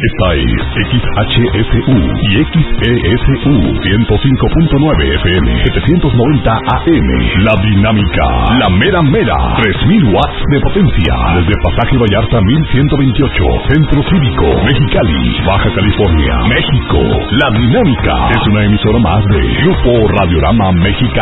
Esta es XHSU y XESU 105.9 FM, 790 AM. La Dinámica, la mera mera, 3000 watts de potencia. Desde Pasaje Vallarta 1128, Centro Cívico, Mexicali, Baja California, México. La Dinámica es una emisora más de Grupo Radiorama Mexicano.